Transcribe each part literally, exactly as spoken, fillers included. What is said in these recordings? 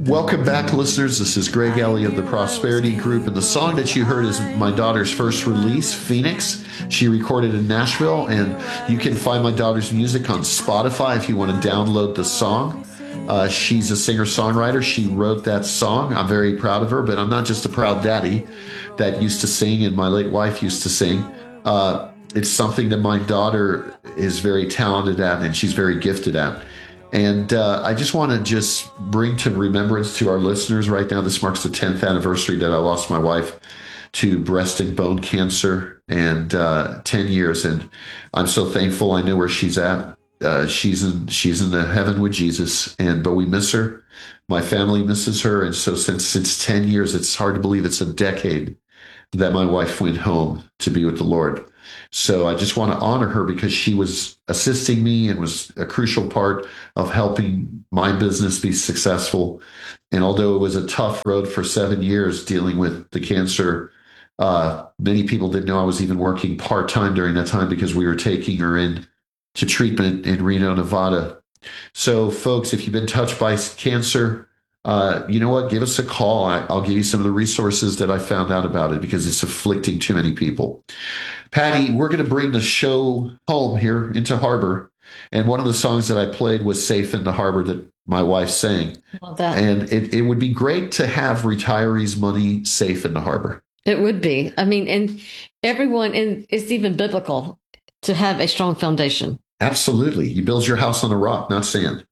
Welcome back, listeners. This is Greg Ellie of the Prosperity Group, and the song that you heard is my daughter's first release, Phoenix. She recorded in Nashville, and you can find my daughter's music on Spotify if you want to download the song. Uh, she's a singer-songwriter. She wrote that song. I'm very proud of her, but I'm not just a proud daddy that used to sing and my late wife used to sing. Uh, it's something that my daughter is very talented at and she's very gifted at. And uh, I just want to just bring to remembrance to our listeners right now, this marks the tenth anniversary that I lost my wife to breast and bone cancer, and uh, ten years. And I'm so thankful. I know where she's at. Uh, she's in she's in the heaven with Jesus, and but we miss her. My family misses her. And so since since ten years, it's hard to believe it's a decade that my wife went home to be with the Lord. So I just want to honor her because she was assisting me and was a crucial part of helping my business be successful. And although it was a tough road for seven years dealing with the cancer, uh, many people didn't know I was even working part-time during that time because we were taking her in to treatment in Reno, Nevada. So folks, if you've been touched by cancer, uh, you know what? Give us a call. I, I'll give you some of the resources that I found out about it because it's afflicting too many people. Patty, we're going to bring the show home here into Harbor. And one of the songs that I played was Safe in the Harbor that my wife sang. Love that. And it, it would be great to have retirees' money safe in the harbor. It would be. I mean, and everyone, and it's even biblical to have a strong foundation. Absolutely. You build your house on a rock, not sand.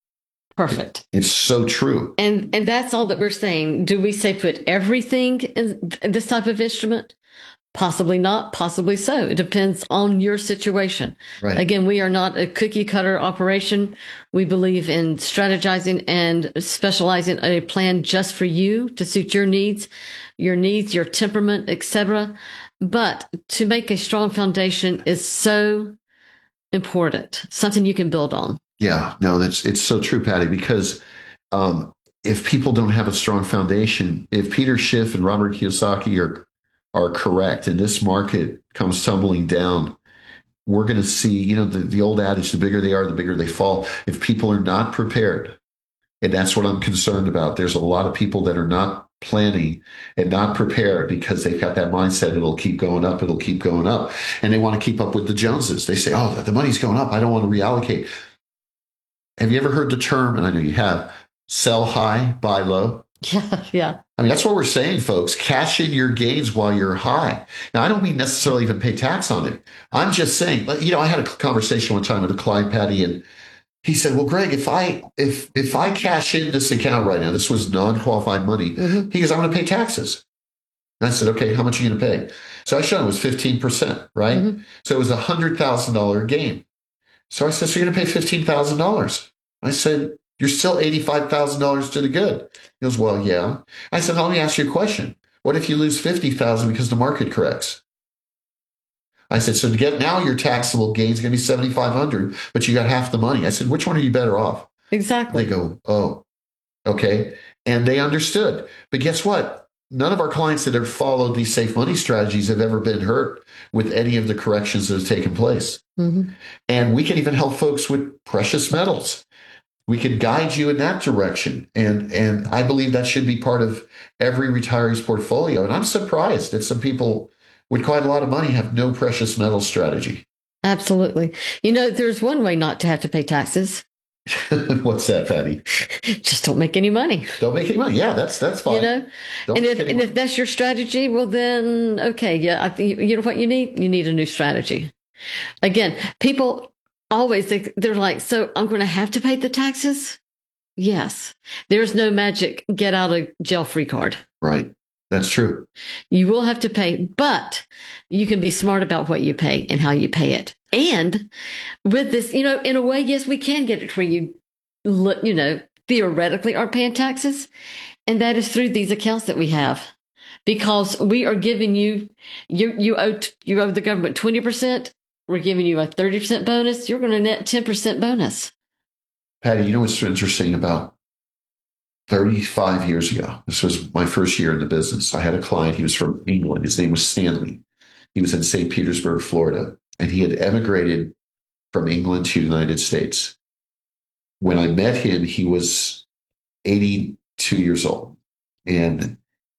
Perfect. It's so true. And and that's all that we're saying. Do we say put everything in this type of instrument? Possibly not, possibly so. It depends on your situation. Right. Again, we are not a cookie cutter operation. We believe in strategizing and specializing a plan just for you to suit your needs, your needs, your temperament, et cetera. But to make a strong foundation is so important, something you can build on. Yeah, no, that's it's so true, Patty, because um, if people don't have a strong foundation, if Peter Schiff and Robert Kiyosaki are are correct and this market comes tumbling down, we're going to see, you know, the, the old adage, the bigger they are, the bigger they fall. If people are not prepared, and that's what I'm concerned about, there's a lot of people that are not planning and not prepared because they've got that mindset, it'll keep going up, it'll keep going up. And they want to keep up with the Joneses. They say, oh, the money's going up, I don't want to reallocate. Have you ever heard the term, and I know you have, sell high, buy low? Yeah, yeah. I mean, that's what we're saying, folks. Cash in your gains while you're high. Now, I don't mean necessarily even pay tax on it. I'm just saying, you know, I had a conversation one time with a client, Patty, and he said, well, Greg, if I if if I cash in this account right now, this was non-qualified money, mm-hmm. He goes, I'm going to pay taxes. And I said, okay, how much are you going to pay? So I showed him it was fifteen percent, right? Mm-hmm. So it was a one hundred thousand dollars gain. So I said, so you're going to pay fifteen thousand dollars. I said, you're still eighty-five thousand dollars to the good. He goes, well, yeah. I said, let me ask you a question. What if you lose fifty thousand dollars because the market corrects? I said, so to get now your taxable gain is going to be seventy-five hundred dollars, but you got half the money. I said, which one are you better off? Exactly. They go, oh, okay. And they understood. But guess what? None of our clients that have followed these safe money strategies have ever been hurt with any of the corrections that have taken place. Mm-hmm. And we can even help folks with precious metals. We can guide you in that direction. And, and I believe that should be part of every retiree's portfolio. And I'm surprised that some people with quite a lot of money have no precious metal strategy. Absolutely. You know, there's one way not to have to pay taxes. What's that, Patty? Just don't make any money. Don't make any money. Yeah, that's that's fine. You know, don't and if and money. If that's your strategy, well then, okay, yeah, I think you know what you need. You need a new strategy. Again, people always think they're like, so I'm going to have to pay the taxes. Yes, there's no magic get out of jail free card. Right. That's true. You will have to pay, but you can be smart about what you pay and how you pay it. And with this, you know, in a way, yes, we can get it where you, you know, theoretically are paying taxes. And that is through these accounts that we have, because we are giving you, you, you owe, you owe the government twenty percent. We're giving you a thirty percent bonus. You're going to net ten percent bonus. Patty, you know what's interesting about thirty-five years ago? This was my first year in the business. I had a client. He was from England. His name was Stanley. He was in Saint Petersburg, Florida, and he had emigrated from England to the United States. When I met him, he was eighty, two years old, and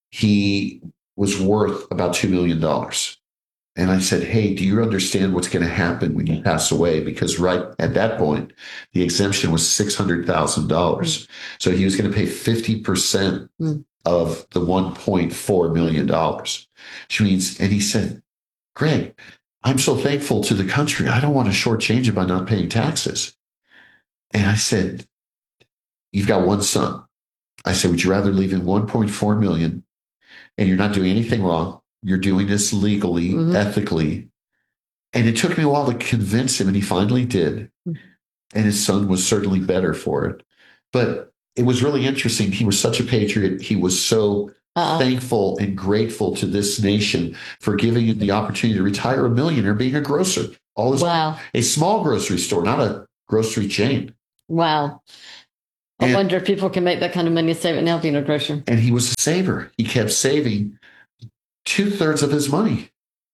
he was worth about two million dollars. And I said, hey, do you understand what's going to happen when you pass away? Because right at that point, the exemption was six hundred thousand dollars. Mm. So he was going to pay fifty percent mm. of the one point four million dollars, which means, and he said, Greg, I'm so thankful to the country. I don't want to shortchange it by not paying taxes. And I said, you've got one son. I said, would you rather leave him one point four million dollars and you're not doing anything wrong? You're doing this legally, mm-hmm. ethically. And it took me a while to convince him, and he finally did. And his son was certainly better for it. But it was really interesting. He was such a patriot. He was so Uh-oh. thankful and grateful to this nation for giving him the opportunity to retire a millionaire being a grocer. All his, wow. A small grocery store, not a grocery chain. Wow. I and, wonder if people can make that kind of money and save it now being a grocer. And he was a saver. He kept saving two thirds of his money.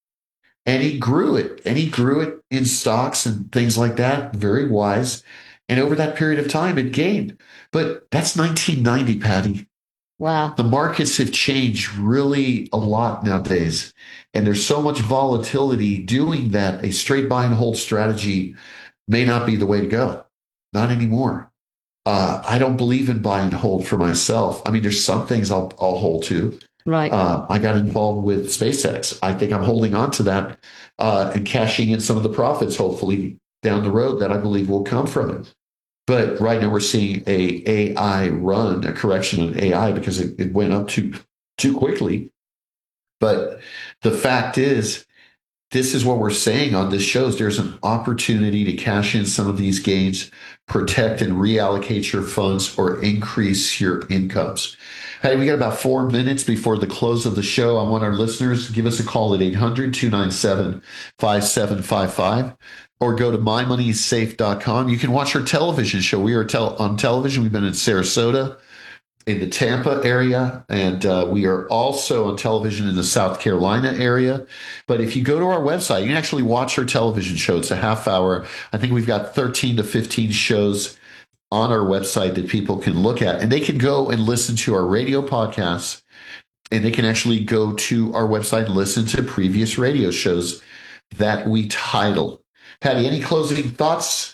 And he grew it. And he grew it in stocks and things like that. Very wise. And over that period of time, it gained. But that's nineteen ninety, Patty. Wow. The markets have changed really a lot nowadays. And there's so much volatility doing that. A straight buy and hold strategy may not be the way to go. Not anymore. Uh, I don't believe in buy and hold for myself. I mean, there's some things I'll, I'll hold to. Right. Uh, I got involved with SpaceX. I think I'm holding on to that uh, and cashing in some of the profits, hopefully down the road, that I believe will come from it. But right now we're seeing a AI run, a correction in A I because it, it went up too too quickly. But the fact is, this is what we're saying on this show is there's an opportunity to cash in some of these gains, protect and reallocate your funds, or increase your incomes. Hey, we got about four minutes before the close of the show. I want our listeners to give us a call at eight hundred, two nine seven, five seven five five or go to my money is safe dot com. You can watch our television show. We are tel- on television. We've been in Sarasota, in the Tampa area, and uh, we are also on television in the South Carolina area. But if you go to our website, you can actually watch our television show. It's a half hour. I think we've got thirteen to fifteen shows on our website that people can look at, and they can go and listen to our radio podcasts, and they can actually go to our website and listen to previous radio shows that we title. Patty, any closing thoughts?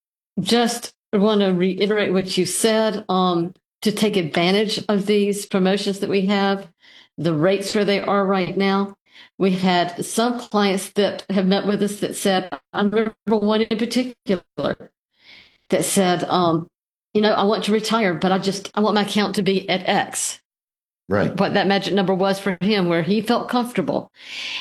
Just want to reiterate what you said, um, to take advantage of these promotions that we have, the rates where they are right now. We had some clients that have met with us that said, I remember one in particular, that said, um, you know, I want to retire, but I just, I want my account to be at X. Right. What that magic number was for him, where he felt comfortable.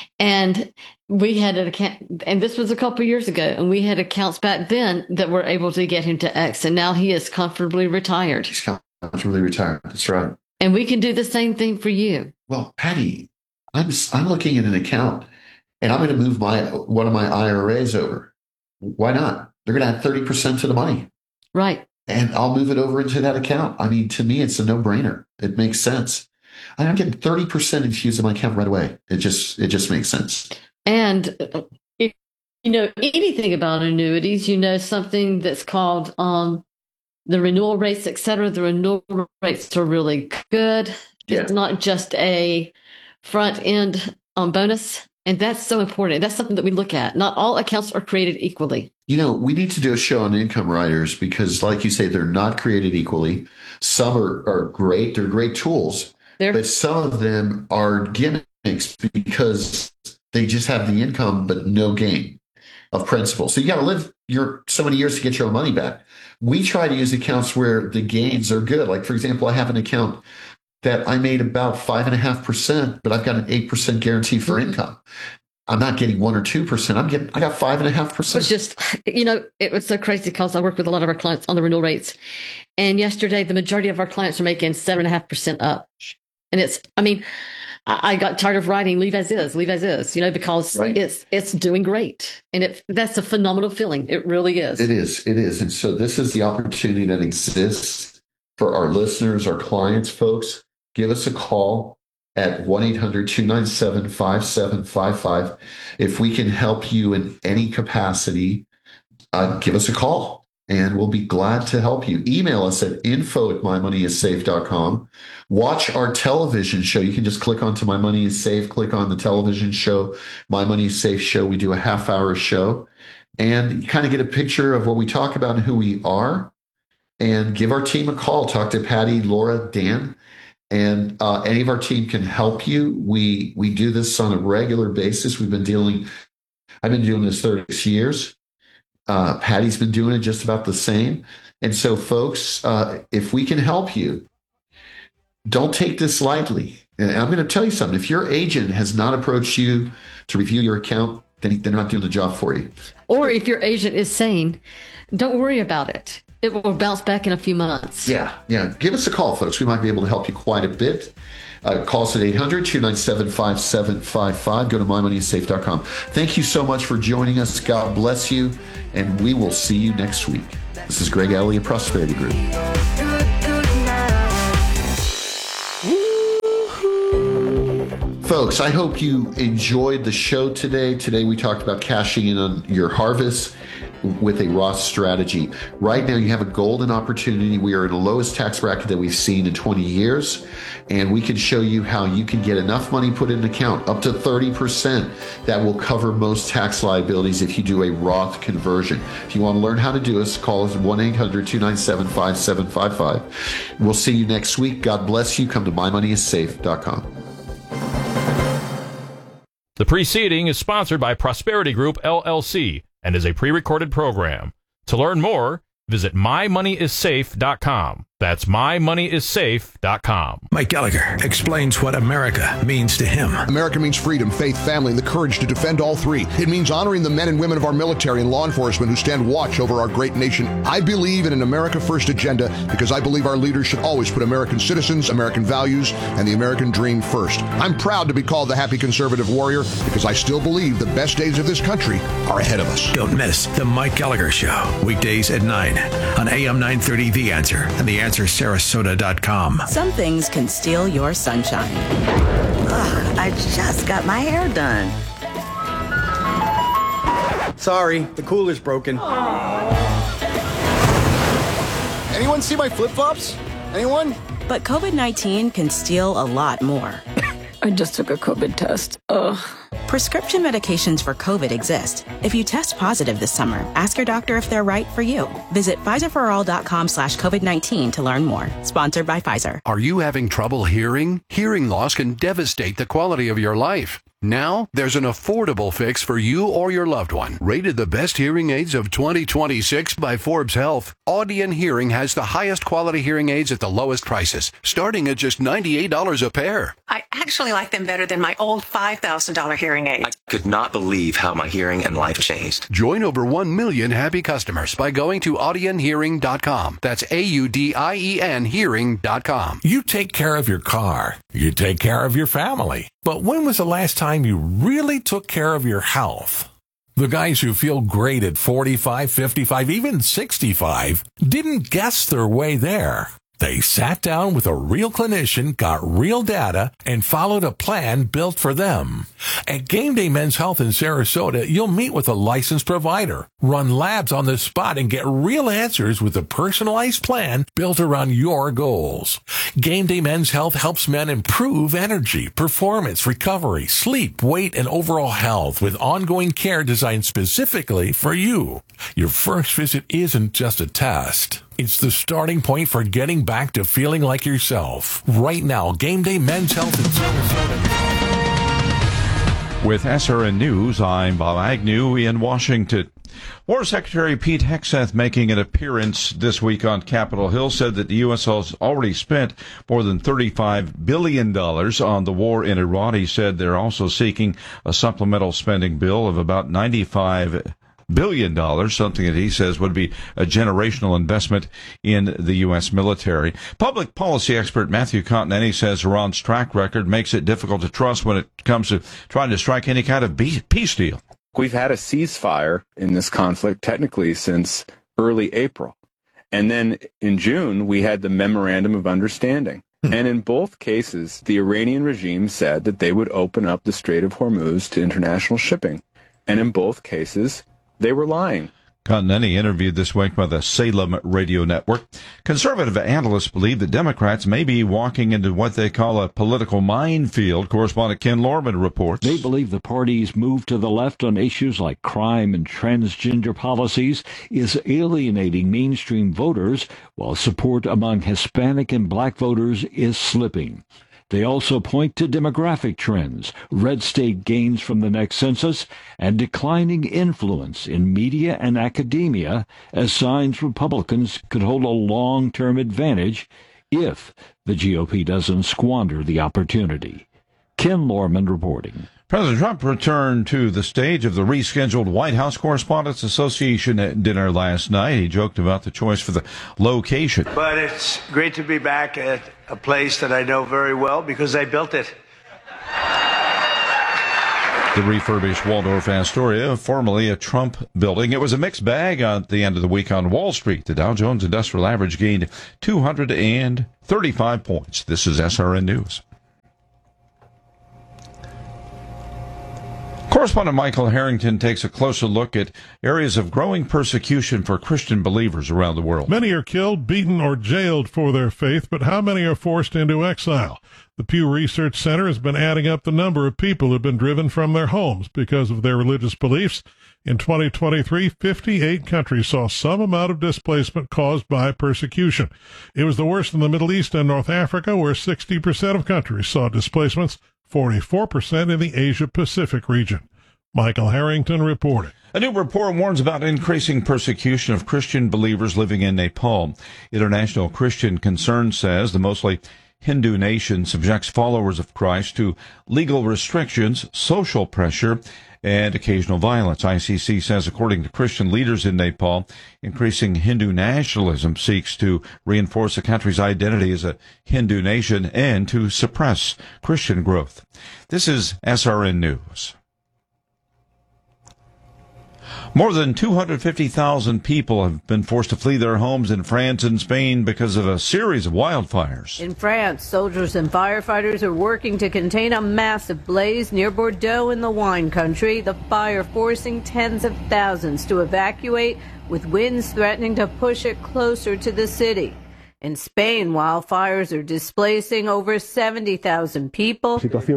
And we had an account, and this was a couple of years ago, and we had accounts back then that were able to get him to X. And now he is comfortably retired. He's comfortably retired. That's right. And we can do the same thing for you. Well, Patty, I'm, I'm looking at an account, and I'm going to move my, one of my I R As over. Why not? They're going to add thirty percent to the money. Right. And I'll move it over into that account. I mean, to me, it's a no-brainer. It makes sense. I'm getting thirty percent infused in my account right away. It just, it just makes sense. And if you know anything about annuities, you know something that's called um, the renewal rates, et cetera. The renewal rates are really good. Yeah. It's not just a front end um, bonus. And that's so important. That's something that we look at. Not all accounts are created equally. You know, we need to do a show on income riders because, like you say, they're not created equally. Some are, are great. They're great tools. They're- but some of them are gimmicks because they just have the income but no gain of principal. So you got to live your so many years to get your own money back. We try to use accounts where the gains are good. Like, for example, I have an account that I made about five and a half percent, but I've got an eight percent guarantee for mm-hmm. income. I'm not getting one or two percent. I'm getting, I got five and a half percent. It's just, you know, it was so crazy because I work with a lot of our clients on the renewal rates. And yesterday, the majority of our clients are making seven and a half percent up. And it's, I mean, I, I got tired of writing leave as is, leave as is, you know, because right. it's, it's doing great. And it, that's a phenomenal feeling. It really is. It is. It is. And so this is the opportunity that exists for our listeners, our clients, folks. Give us a call at one eight hundred, two nine seven, five seven five five. If we can help you in any capacity, uh, give us a call and we'll be glad to help you. Email us at info at my money is safe dot com. Watch our television show. You can just click onto My Money is Safe, click on the television show, My Money is Safe show. We do a half hour show, and you kind of get a picture of what we talk about and who we are. And give our team a call. Talk to Patty, Laura, Dan, and uh, any of our team can help you. We we do this on a regular basis. We've been dealing, I've been doing this thirty-six years. Uh, Patty's been doing it just about the same. And so, folks, uh, if we can help you, don't take this lightly. And I'm going to tell you something. If your agent has not approached you to review your account, then they're not doing the job for you. Or if your agent is saying, don't worry about it. It will bounce back in a few months. Yeah, yeah. Give us a call, folks. We might be able to help you quite a bit. Uh, call us at eight hundred, two nine seven, five seven five five. Go to my money is safe dot com. Thank you so much for joining us. God bless you, and we will see you next week. This is Greg Alley of Prosperity Group. Folks, I hope you enjoyed the show today. Today we talked about cashing in on your harvest with a Roth strategy. Right now, you have a golden opportunity. We are in the lowest tax bracket that we've seen in twenty years, and we can show you how you can get enough money put in an account, up to thirty percent, that will cover most tax liabilities if you do a Roth conversion. If you want to learn how to do this, call us at one eight hundred, two nine seven, five seven five five. We'll see you next week. God bless you. Come to my money is safe dot com. The preceding is sponsored by Prosperity Group, L L C, and is a pre-recorded program. To learn more, visit my money is safe dot com. That's my money is safe dot com. Mike Gallagher explains what America means to him. America means freedom, faith, family, and the courage to defend all three. It means honoring the men and women of our military and law enforcement who stand watch over our great nation. I believe in an America First agenda because I believe our leaders should always put American citizens, American values, and the American dream first. I'm proud to be called the happy conservative warrior because I still believe the best days of this country are ahead of us. Don't miss The Mike Gallagher Show, weekdays at nine on A M nine thirty The Answer and the answer sarasota dot com. Some things can steal your sunshine. Ugh, I just got my hair done. Sorry, the cooler's broken. Anyone see my flip-flops? Anyone? But COVID nineteen can steal a lot more. I just took a COVID test. Ugh. Prescription medications for COVID exist. If you test positive this summer, ask your doctor if they're right for you. Visit Pfizer for all dot com slash COVID nineteen to learn more. Sponsored by Pfizer. Are you having trouble hearing? Hearing loss can devastate the quality of your life. Now, there's an affordable fix for you or your loved one. Rated the best hearing aids of twenty twenty-six by Forbes Health, Audion Hearing has the highest quality hearing aids at the lowest prices, starting at just ninety-eight dollars a pair. I actually like them better than my old five thousand dollars hearing aid. I could not believe how my hearing and life changed. Join over one million happy customers by going to audion hearing dot com. That's A U D I E N hearing dot com. You take care of your car. You take care of your family. But when was the last time you really took care of your health? The guys who feel great at forty-five, fifty-five, even sixty-five didn't guess their way there. They sat down with a real clinician, got real data, and followed a plan built for them. At Game Day Men's Health in Sarasota, you'll meet with a licensed provider, run labs on the spot, and get real answers with a personalized plan built around your goals. Game Day Men's Health helps men improve energy, performance, recovery, sleep, weight, and overall health with ongoing care designed specifically for you. Your first visit isn't just a test. It's the starting point for getting back to feeling like yourself. Right now, Game Day Men's Health in Sarasota. With S R N News, I'm Bob Agnew in Washington. War Secretary Pete Hegseth, making an appearance this week on Capitol Hill, said that the U S has already spent more than thirty-five billion dollars on the war in Iran. He said they're also seeking a supplemental spending bill of about ninety-five billion dollars, something that he says would be a generational investment in the U S military. Public policy expert Matthew Continetti says Iran's track record makes it difficult to trust when it comes to trying to strike any kind of peace deal. We've had a ceasefire in this conflict technically since early April. And then in June, we had the Memorandum of Understanding. Hmm. And in both cases, the Iranian regime said that they would open up the Strait of Hormuz to international shipping. And in both cases, they were lying. Continenty, interviewed this week by the Salem Radio Network. Conservative analysts believe that Democrats may be walking into what they call a political minefield. Correspondent Ken Lorman reports. They believe the party's move to the left on issues like crime and transgender policies is alienating mainstream voters, while support among Hispanic and black voters is slipping. They also point to demographic trends, red state gains from the next census, and declining influence in media and academia as signs Republicans could hold a long-term advantage if the G O P doesn't squander the opportunity. Ken Lorman reporting. President Trump returned to the stage of the rescheduled White House Correspondents Association dinner last night. He joked about the choice for the location. But it's great to be back at a place that I know very well because I built it. The refurbished Waldorf Astoria, formerly a Trump building. It was a mixed bag at the end of the week on Wall Street. The Dow Jones Industrial Average gained two hundred thirty-five points. This is S R N News. Correspondent Michael Harrington takes a closer look at areas of growing persecution for Christian believers around the world. Many are killed, beaten, or jailed for their faith, but how many are forced into exile? The Pew Research Center has been adding up the number of people who have been driven from their homes because of their religious beliefs. In twenty twenty-three, fifty-eight countries saw some amount of displacement caused by persecution. It was the worst in the Middle East and North Africa, where sixty percent of countries saw displacements, forty-four percent in the Asia-Pacific region. Michael Harrington reporting. A new report warns about increasing persecution of Christian believers living in Nepal. International Christian Concern says the mostly Hindu nation subjects followers of Christ to legal restrictions, social pressure, and occasional violence. I C C says, according to Christian leaders in Nepal, increasing Hindu nationalism seeks to reinforce the country's identity as a Hindu nation and to suppress Christian growth. This is S R N News. More than two hundred fifty thousand people have been forced to flee their homes in France and Spain because of a series of wildfires. In France, soldiers and firefighters are working to contain a massive blaze near Bordeaux in the wine country, the fire forcing tens of thousands to evacuate, with winds threatening to push it closer to the city. In Spain, wildfires are displacing over seventy thousand people.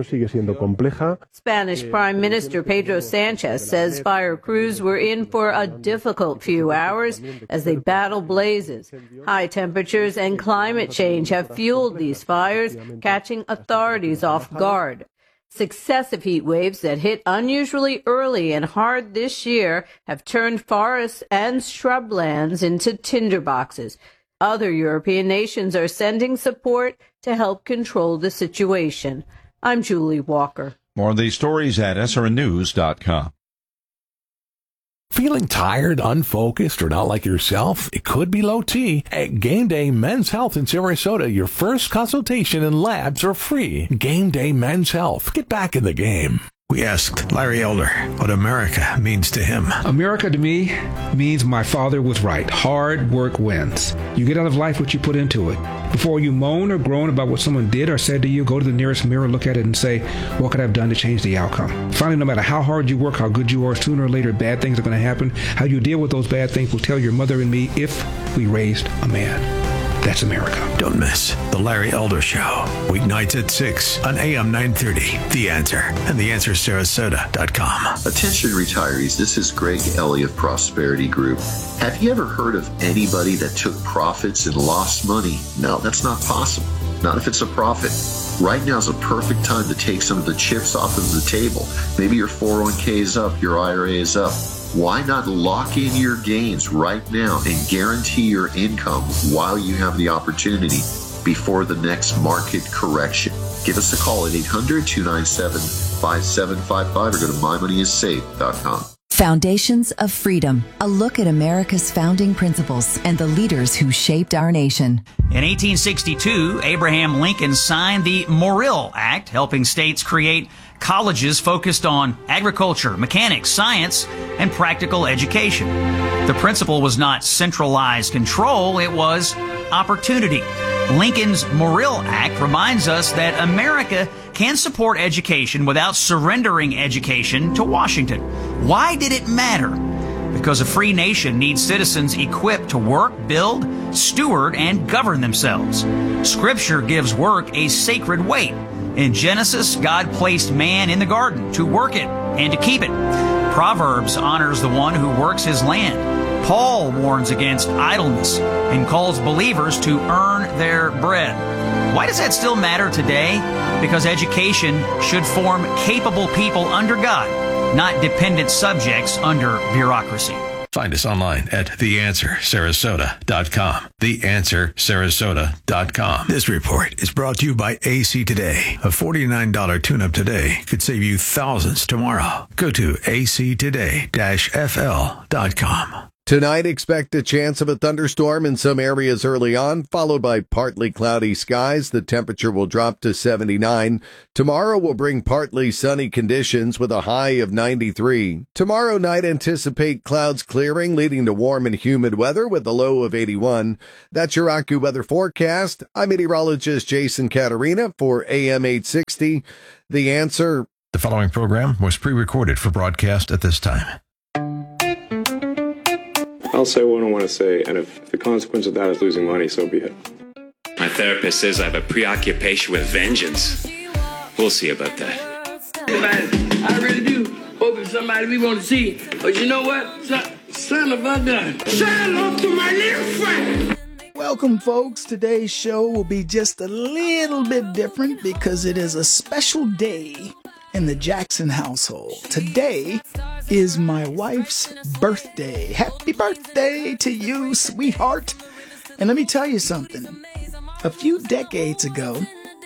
Spanish Prime Minister Pedro Sanchez says fire crews were in for a difficult few hours as they battle blazes. High temperatures and climate change have fueled these fires, catching authorities off guard. Successive heat waves that hit unusually early and hard this year have turned forests and shrublands into tinderboxes. Other European nations are sending support to help control the situation. I'm Julie Walker. More of these stories at S R N news dot com. Feeling tired, unfocused, or not like yourself? It could be low T. At Game Day Men's Health in Sarasota, your first consultation and labs are free. Game Day Men's Health. Get back in the game. We asked Larry Elder what America means to him. America to me means my father was right. Hard work wins. You get out of life what you put into it. Before you moan or groan about what someone did or said to you, go to the nearest mirror, look at it, and say, what could I have done to change the outcome? Finally, no matter how hard you work, how good you are, sooner or later, bad things are going to happen. How you deal with those bad things will tell your mother and me if we raised a man. That's America. Don't miss The Larry Elder Show. Weeknights at six on A M nine thirty. The Answer and the answer sarasota dot com. Attention retirees, this is Greg Ellie of Prosperity Group. Have you ever heard of anybody that took profits and lost money? No, that's not possible. Not if it's a profit. Right now is a perfect time to take some of the chips off of the table. Maybe your four oh one k is up, your I R A is up. Why not lock in your gains right now and guarantee your income while you have the opportunity before the next market correction? Give us a call at eight hundred, two nine seven, five seven five five or go to my money is safe dot com. Foundations of Freedom, a look at America's founding principles and the leaders who shaped our nation. In eighteen sixty-two, Abraham Lincoln signed the Morrill Act, helping states create colleges focused on agriculture, mechanics, science, and practical education. The principle was not centralized control, it was opportunity. Lincoln's Morrill Act reminds us that America can support education without surrendering education to Washington. Why did it matter? because a free nation needs citizens equipped to work, build, steward, and govern themselves. Scripture gives work a sacred weight. In Genesis, God placed man in the garden to work it and to keep it. Proverbs honors the one who works his land. Paul warns against idleness and calls believers to earn their bread. Why does that still matter today? Because education should form capable people under God, not dependent subjects under bureaucracy. Find us online at the answer sarasota dot com. the answer sarasota dot com. This report is brought to you by A C Today. A forty-nine dollars tune-up today could save you thousands tomorrow. Go to A C today dash F L dot com. Tonight, expect a chance of a thunderstorm in some areas early on, followed by partly cloudy skies. The temperature will drop to seventy-nine. Tomorrow will bring partly sunny conditions with a high of ninety-three. Tomorrow night, anticipate clouds clearing, leading to warm and humid weather with a low of eighty-one. That's your AccuWeather forecast. I'm meteorologist Jason Caterina for A M eight sixty. The Answer. The following program was pre-recorded for broadcast at this time. I'll say what I want to say, and if the consequence of that is losing money, so be it. My therapist says I have a preoccupation with vengeance. We'll see about that. I really do hope it's somebody we want to see. But you know what? Son, son of a gun. Say hello to my little friend. Welcome, folks. Today's show will be just a little bit different because it is a special day in the Jackson household. Today is my wife's birthday. Happy birthday to you, sweetheart. And let me tell you something. A few decades ago,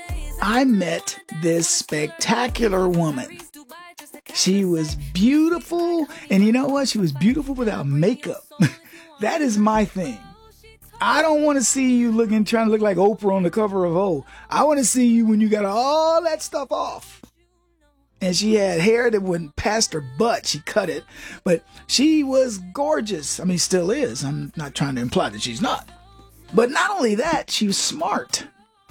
I met this spectacular woman. She was beautiful, and you know what? She was beautiful without makeup. That is my thing. I don't want to see you looking, trying to look like Oprah on the cover of O. I want to see you when you got all that stuff off. And she had hair that wouldn't past her butt. She cut it. But she was gorgeous. I mean, still is. I'm not trying to imply that she's not. But not only that, she was smart.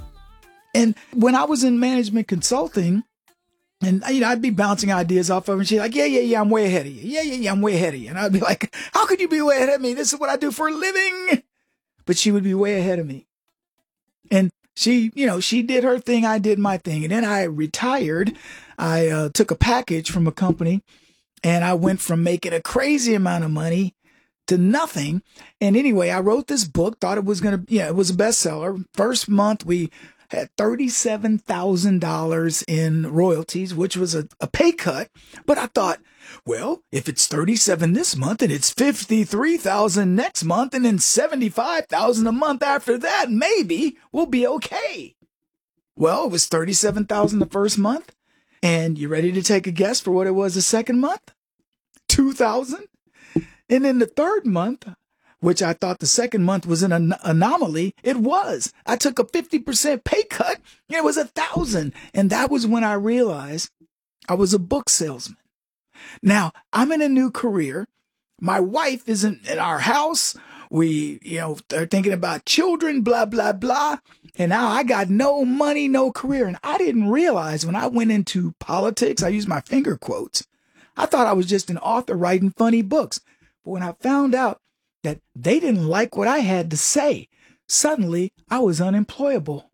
And when I was in management consulting, and you know, I'd be bouncing ideas off of her, and she's like, yeah, yeah, yeah, I'm way ahead of you. Yeah, yeah, yeah, I'm way ahead of you. And I'd be like, how could you be way ahead of me? This is what I do for a living. But she would be way ahead of me. And she, you know, she did her thing, I did my thing. And then I retired. I uh, took a package from a company, and I went from making a crazy amount of money to nothing. And anyway, I wrote this book, thought it was going to, yeah, it was a bestseller. First month, we had thirty-seven thousand dollars in royalties, which was a, a pay cut. But I thought, well, if it's thirty-seven this month and it's fifty-three thousand next month and then seventy-five thousand a month after that, maybe we'll be okay. Well, it was thirty-seven thousand the first month. And you ready to take a guess for what it was the second month? two thousand. And then the third month, which I thought the second month was an an- anomaly, it was. I took a fifty percent pay cut, and it was a thousand. And that was when I realized I was a book salesman. Now, I'm in a new career. My wife isn't in our house. We, you know, are thinking about children, blah, blah, blah. And now I got no money, no career. And I didn't realize when I went into politics, I use my finger quotes. I thought I was just an author writing funny books. But when I found out that they didn't like what I had to say, suddenly I was unemployable.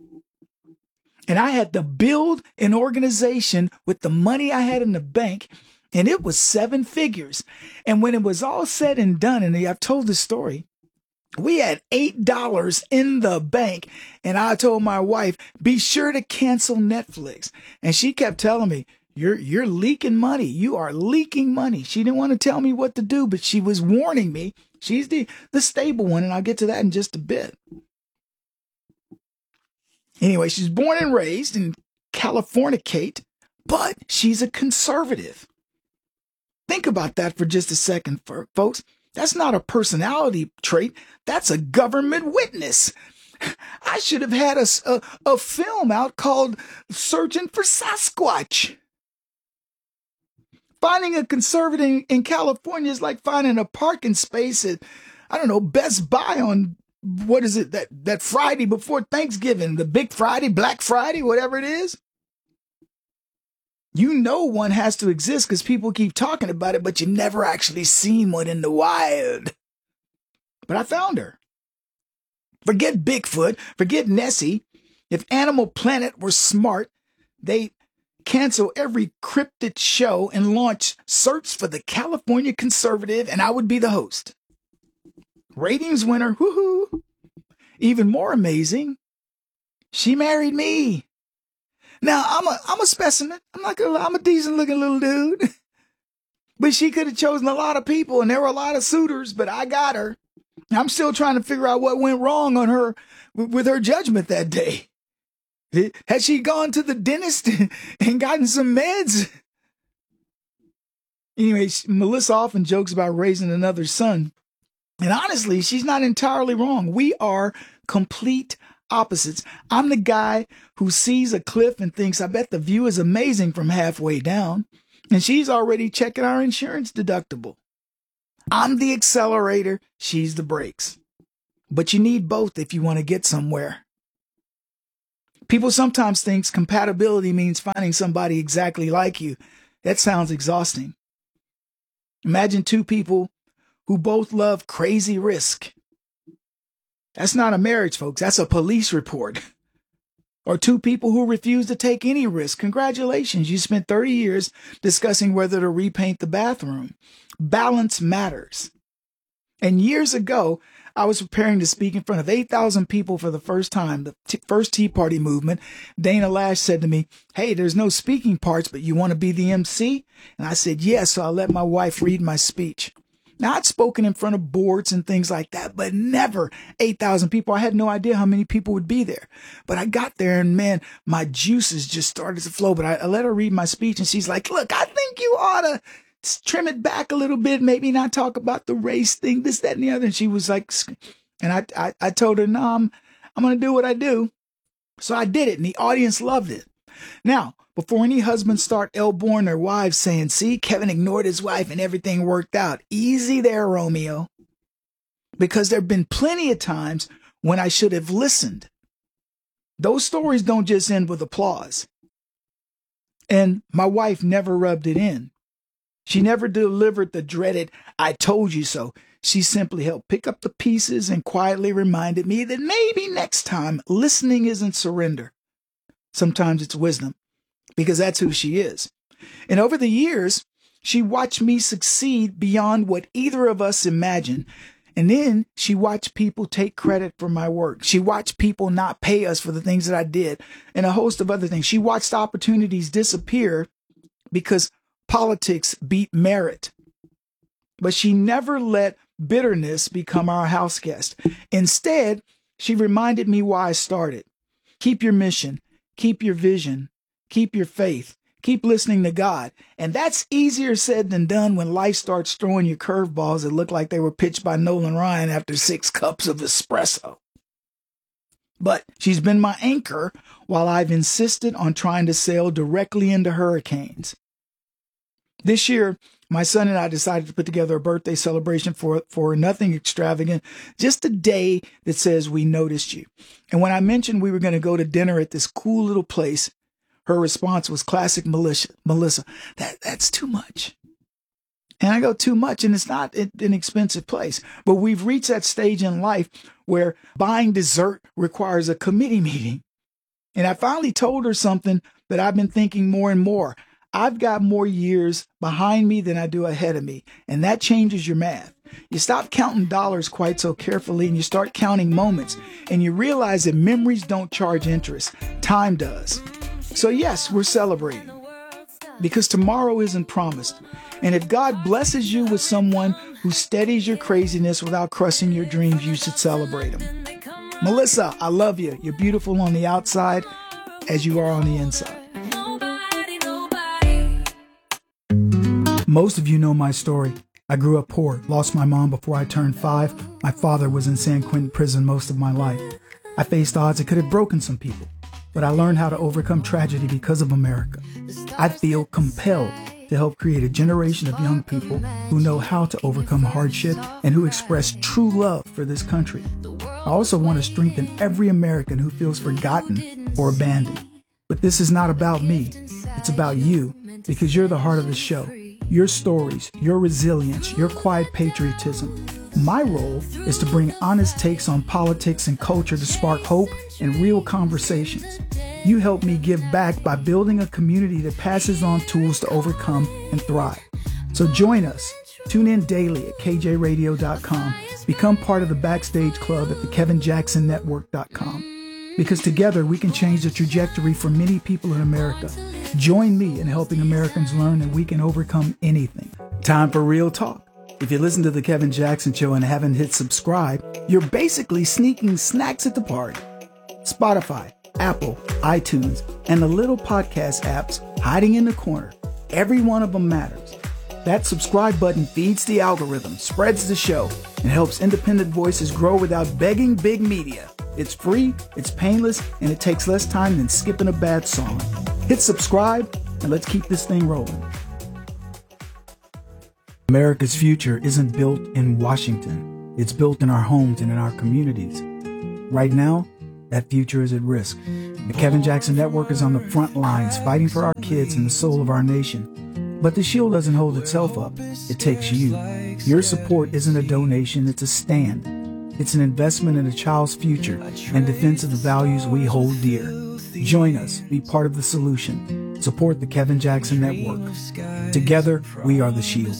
And I had to build an organization with the money I had in the bank. And it was seven figures. And when it was all said and done, and I've told this story, we had eight dollars in the bank. And I told my wife, be sure to cancel Netflix. And she kept telling me, you're, you're leaking money. You are leaking money. She didn't want to tell me what to do, but she was warning me. She's the, the stable one. And I'll get to that in just a bit. Anyway, she's born and raised in Californicate, but she's a conservative. Think about that for just a second, folks. That's not a personality trait. That's a government witness. I should have had a, a, a film out called Searching for Sasquatch. Finding a conservative in California is like finding a parking space at, I don't know, Best Buy on, what is it, that, that Friday before Thanksgiving, the Big Friday, Black Friday, whatever it is. You know one has to exist because people keep talking about it, but you never actually seen one in the wild. But I found her. Forget Bigfoot, forget Nessie. If Animal Planet were smart, they'd cancel every cryptid show and launch Search for the California Conservative, and I would be the host. Ratings winner, woohoo. Even more amazing, she married me. Now, I'm a I'm a specimen. I'm not gonna lie, I'm a decent looking little dude. But she could have chosen a lot of people, and there were a lot of suitors, but I got her. I'm still trying to figure out what went wrong on her with her judgment that day. Had she gone to the dentist and gotten some meds? Anyway, Melissa often jokes about raising another son. And honestly, she's not entirely wrong. We are complete opposites. I'm the guy who sees a cliff and thinks, I bet the view is amazing from halfway down. And she's already checking our insurance deductible. I'm the accelerator. She's the brakes. But you need both if you want to get somewhere. People sometimes think compatibility means finding somebody exactly like you. That sounds exhausting. Imagine two people who both love crazy risk. That's not a marriage, folks. That's a police report. Or two people who refuse to take any risk. Congratulations. You spent thirty years discussing whether to repaint the bathroom. Balance matters. And years ago, I was preparing to speak in front of eight thousand people for the first time, the t- first Tea Party movement. Dana Lash said to me, hey, there's no speaking parts, but you want to be the M C? And I said, yes, so I let my wife read my speech. Now, I'd spoken in front of boards and things like that, but never eight thousand people. I had no idea how many people would be there. But I got there and, man, my juices just started to flow. But I, I let her read my speech, and she's like, look, I think you ought to trim it back a little bit, maybe not talk about the race thing, this, that, and the other. And she was like, and I, I, I told her, no, I'm, I'm going to do what I do. So I did it, and the audience loved it. Now, before any husbands start elbowing their wives saying, see, Kevin ignored his wife and everything worked out. Easy there, Romeo. Because there have been plenty of times when I should have listened. Those stories don't just end with applause. And my wife never rubbed it in. She never delivered the dreaded, I told you so. She simply helped pick up the pieces and quietly reminded me that maybe next time listening isn't surrender. Sometimes it's wisdom, because that's who she is. And over the years, she watched me succeed beyond what either of us imagined. And then she watched people take credit for my work. She watched people not pay us for the things that I did and a host of other things. She watched opportunities disappear because politics beat merit. But she never let bitterness become our house guest. Instead, she reminded me why I started. Keep your mission. Keep your vision. Keep your faith. Keep listening to God. And that's easier said than done when life starts throwing you curveballs that look like they were pitched by Nolan Ryan after six cups of espresso. But she's been my anchor while I've insisted on trying to sail directly into hurricanes. This year, my son and I decided to put together a birthday celebration for, for nothing extravagant, just a day that says we noticed you. And when I mentioned we were going to go to dinner at this cool little place, her response was classic Melissa, Melissa, that, that's too much. And I go, too much, and it's not an expensive place. But we've reached that stage in life where buying dessert requires a committee meeting. And I finally told her something that I've been thinking more and more. I've got more years behind me than I do ahead of me, and that changes your math. You stop counting dollars quite so carefully, and you start counting moments, and you realize that memories don't charge interest. Time does. So yes, we're celebrating, because tomorrow isn't promised. And if God blesses you with someone who steadies your craziness without crushing your dreams, you should celebrate them. Melissa, I love you. You're beautiful on the outside as you are on the inside. Most of you know my story. I grew up poor, lost my mom before I turned five. My father was in San Quentin prison most of my life. I faced odds that could have broken some people, but I learned how to overcome tragedy because of America. I feel compelled to help create a generation of young people who know how to overcome hardship and who express true love for this country. I also want to strengthen every American who feels forgotten or abandoned. But this is not about me. It's about you, because you're the heart of the show. Your stories, your resilience, your quiet patriotism. My role is to bring honest takes on politics and culture to spark hope and real conversations. You help me give back by building a community that passes on tools to overcome and thrive. So join us. Tune in daily at K J radio dot com. Become part of the Backstage Club at the Kevin Jackson Network dot com. Because together we can change the trajectory for many people in America. Join me in helping Americans learn that we can overcome anything. Time for real talk. If you listen to The Kevin Jackson Show and haven't hit subscribe, you're basically sneaking snacks at the party. Spotify, Apple, iTunes, and the little podcast apps hiding in the corner. Every one of them matters. That subscribe button feeds the algorithm, spreads the show, and helps independent voices grow without begging big media. It's free, it's painless, and it takes less time than skipping a bad song. Hit subscribe, and let's keep this thing rolling. America's future isn't built in Washington. It's built in our homes and in our communities. Right now, that future is at risk. The Kevin Jackson Network is on the front lines fighting for our kids and the soul of our nation. But the shield doesn't hold itself up. It takes you. Your support isn't a donation, it's a stand. It's an investment in a child's future and defense of the values we hold dear. Join us. Be part of the solution. Support the Kevin Jackson Network. Together, we are the shield.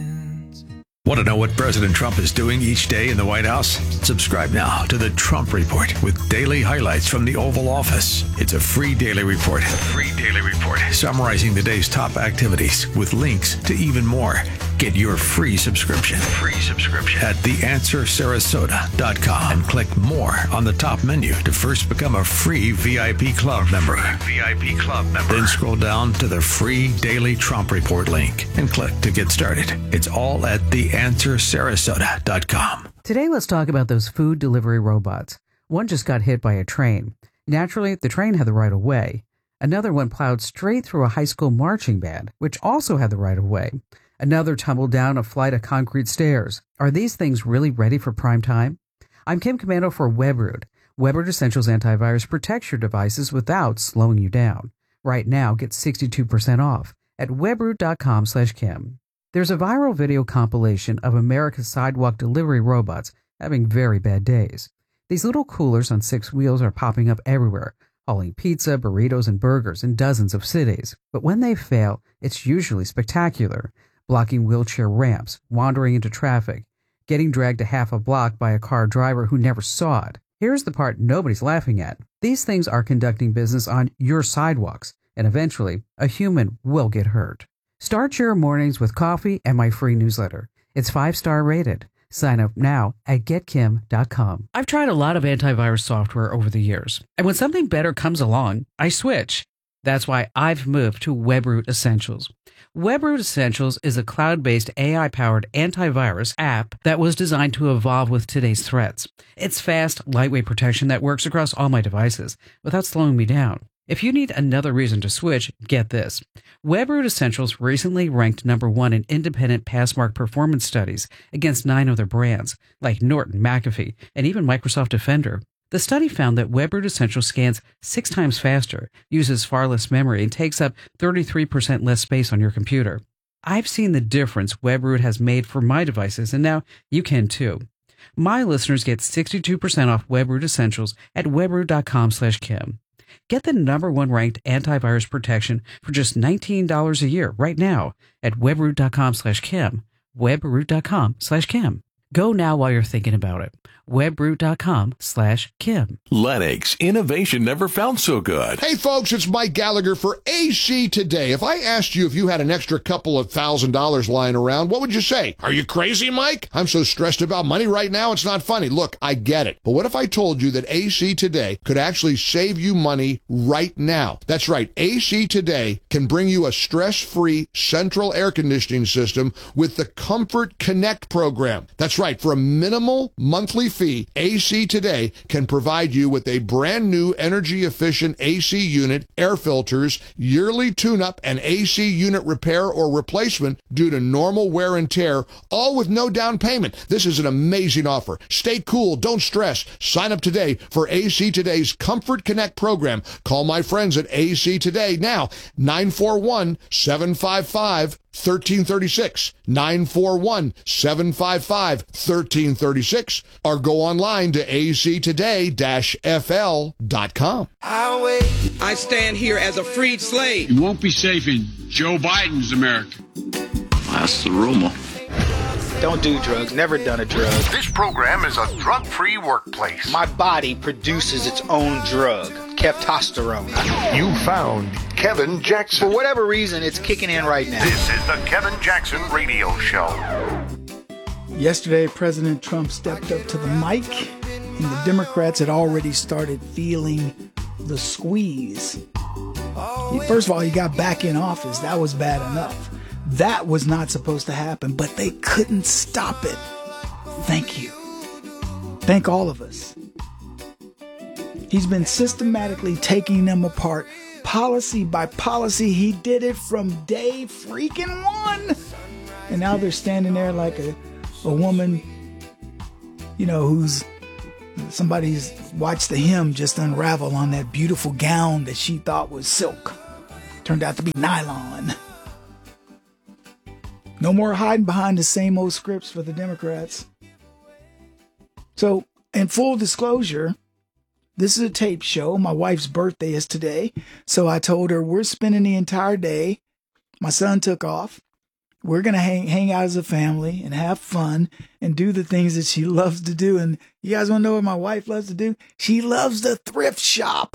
Want to know what President Trump is doing each day in the White House? Subscribe now to the Trump Report with daily highlights from the Oval Office. It's a free daily report. A free daily report summarizing the day's top activities with links to even more. Get your free subscription. Free subscription at the answer sarasota dot com and click more on the top menu to first become a free V I P club member. V I P club member. Then scroll down to the free daily Trump Report link and click to get started. It's all at the answer sarasota dot com. Today, let's talk about those food delivery robots. One just got hit by a train. Naturally, the train had the right of way. Another one plowed straight through a high school marching band, which also had the right of way. Another tumbled down a flight of concrete stairs. Are these things really ready for prime time? I'm Kim Commando for Webroot. Webroot Essentials Antivirus protects your devices without slowing you down. Right now, get sixty-two percent off at webroot dot com slash Kim. There's a viral video compilation of America's sidewalk delivery robots having very bad days. These little coolers on six wheels are popping up everywhere, hauling pizza, burritos, and burgers in dozens of cities. But when they fail, it's usually spectacular. Blocking wheelchair ramps, wandering into traffic, getting dragged a half a block by a car driver who never saw it. Here's the part nobody's laughing at. These things are conducting business on your sidewalks, and eventually, a human will get hurt. Start your mornings with coffee and my free newsletter. It's five-star rated. Sign up now at get kim dot com. I've tried a lot of antivirus software over the years, and when something better comes along, I switch. That's why I've moved to Webroot Essentials. Webroot Essentials is a cloud-based A I-powered antivirus app that was designed to evolve with today's threats. It's fast, lightweight protection that works across all my devices without slowing me down. If you need another reason to switch, get this. Webroot Essentials recently ranked number one in independent Passmark performance studies against nine other brands, like Norton, McAfee, and even Microsoft Defender. The study found that Webroot Essentials scans six times faster, uses far less memory, and takes up thirty-three percent less space on your computer. I've seen the difference Webroot has made for my devices, and now you can too. My listeners get sixty-two percent off Webroot Essentials at webroot dot com slash Kim. Get the number one ranked antivirus protection for just nineteen dollars a year right now at webroot dot com slash Kim. webroot dot com slash Kim. Go now while you're thinking about it. webroot dot com slash Kim. Lennox, innovation never felt so good. Hey folks, it's Mike Gallagher for A C Today. If I asked you if you had an extra couple of thousand dollars lying around, what would you say? Are you crazy, Mike? I'm so stressed about money right now, it's not funny. Look, I get it. But what if I told you that A C Today could actually save you money right now? That's right. A C Today can bring you a stress-free central air conditioning system with the Comfort Connect program. That's right. For a minimal monthly fee fee, A C Today can provide you with a brand new energy-efficient A C unit, air filters, yearly tune-up, and A C unit repair or replacement due to normal wear and tear, all with no down payment. This is an amazing offer. Stay cool, don't stress. Sign up today for A C Today's Comfort Connect program. Call my friends at A C Today now, nine four one, seven five five, one three three six, nine four one, seven five five, one three three six, or go online to a c today dash f l dot com. I stand here as a freed slave. You won't be safe in Joe Biden's America. That's the rumor. Don't do drugs. Never done a drug. This program is a drug-free workplace. My body produces its own drug, testosterone. You found Kevin Jackson. For whatever reason, it's kicking in right now. This is the Kevin Jackson Radio Show. Yesterday, President Trump stepped up to the mic, and the Democrats had already started feeling the squeeze. First of all, he got back in office. That was bad enough. That was not supposed to happen, but they couldn't stop it. Thank you. Thank all of us. He's been systematically taking them apart, policy by policy. He did it from day freaking one. And now they're standing there like a, a woman, you know, who's somebody's watched the hem just unravel on that beautiful gown that she thought was silk. Turned out to be nylon. No more hiding behind the same old scripts for the Democrats. So, in full disclosure, this is a tape show. My wife's birthday is today. So I told her we're spending the entire day. My son took off. We're going to hang, hang out as a family and have fun and do the things that she loves to do. And you guys want to know what my wife loves to do? She loves to thrift shop.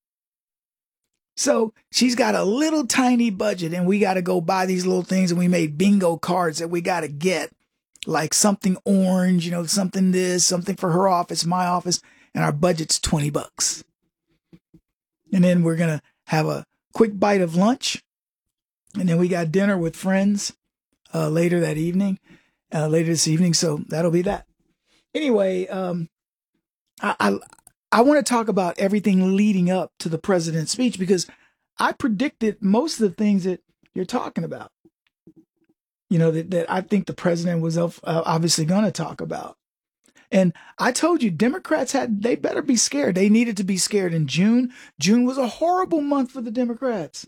So she's got a little tiny budget and we got to go buy these little things, and we made bingo cards that we got to get, like something orange, you know, something this, something for her office, my office, and our budget's twenty bucks. And then we're going to have a quick bite of lunch, and then we got dinner with friends uh, later that evening, uh, later this evening. So that'll be that. Anyway, um, I, I I want to talk about everything leading up to the president's speech, because I predicted most of the things that you're talking about, you know, that, that I think the president was uh, obviously going to talk about. And I told you, Democrats had, they better be scared. They needed to be scared in June. June was a horrible month for the Democrats.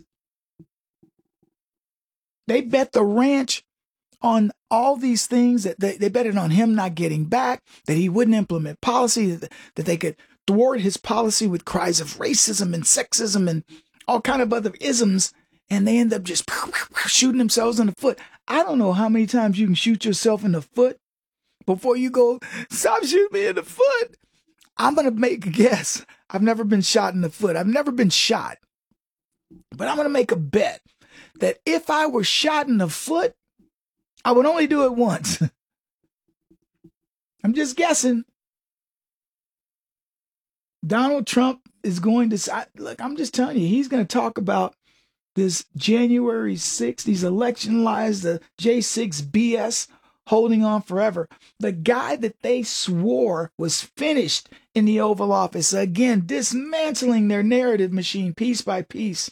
They bet the ranch on all these things, that they, they betted on him not getting back, that he wouldn't implement policy, that, that they could thwart his policy with cries of racism and sexism and all kind of other isms, and they end up just shooting themselves in the foot. I don't know how many times you can shoot yourself in the foot before you go, stop shooting me in the foot. I'm going to make a guess. I've never been shot in the foot. I've never been shot. But I'm going to make a bet that if I were shot in the foot, I would only do it once. I'm just guessing. Donald Trump is going to, look, I'm just telling you, he's going to talk about this January sixth, these election lies, the J six B S, holding on forever. The guy that they swore was finished in the Oval Office, again, dismantling their narrative machine piece by piece.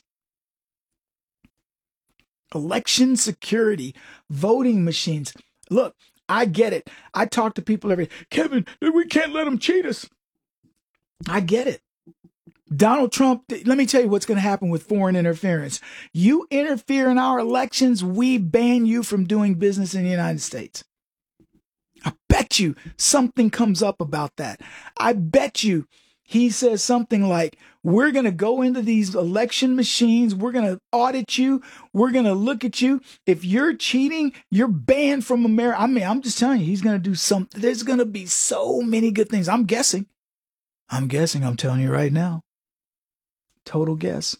Election security, voting machines. Look, I get it. I talk to people every, Kevin, we can't let them cheat us. I get it. Donald Trump, let me tell you what's going to happen with foreign interference. You interfere in our elections, we ban you from doing business in the United States. I bet you something comes up about that. I bet you he says something like, we're going to go into these election machines. We're going to audit you. We're going to look at you. If you're cheating, you're banned from America. I mean, I'm just telling you, he's going to do something. There's going to be so many good things. I'm guessing. I'm guessing. I'm telling you right now. Total guess.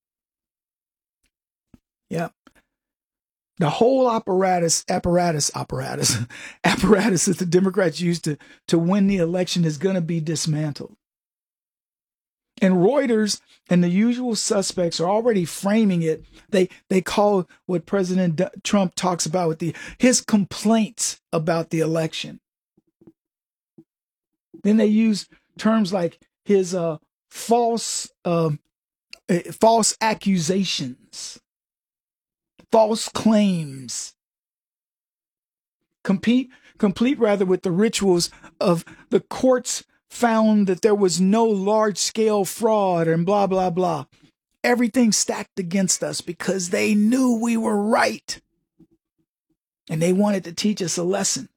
Yep. The whole apparatus, apparatus, apparatus, apparatus that the Democrats used to, to win the election is going to be dismantled. And Reuters and the usual suspects are already framing it. They they call what President D- Trump talks about with the his complaints about the election. Then they use terms like his uh, false, uh, uh, false accusations, false claims. Compete, complete rather with the rituals of the courts found that there was no large-scale fraud and blah, blah, blah. Everything stacked against us because they knew we were right. And they wanted to teach us a lesson.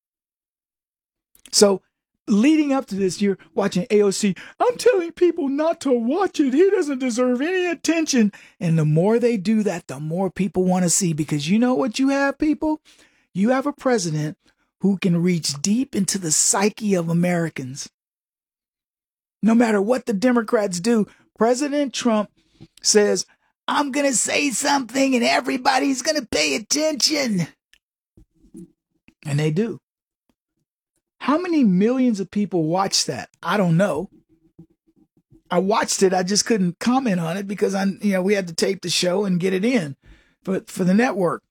So leading up to this, you're watching A O C. I'm telling people not to watch it. He doesn't deserve any attention. And the more they do that, the more people want to see. Because you know what you have, people? You have a president who can reach deep into the psyche of Americans. No matter what the Democrats do, President Trump says, I'm going to say something and everybody's going to pay attention. And they do. How many millions of people watched that? I don't know. I watched it. I just couldn't comment on it because I, you know, we had to tape the show and get it in for, for the network.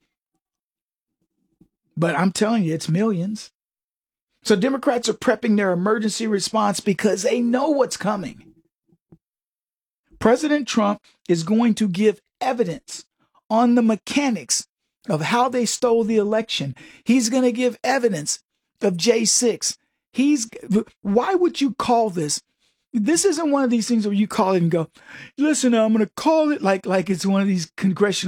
But I'm telling you, it's millions. So Democrats are prepping their emergency response because they know what's coming. President Trump is going to give evidence on the mechanics of how they stole the election. He's going to give evidence of J six. He's, why would you call this? This isn't one of these things where you call it and go, listen, I'm going to call it like, like it's one of these congressional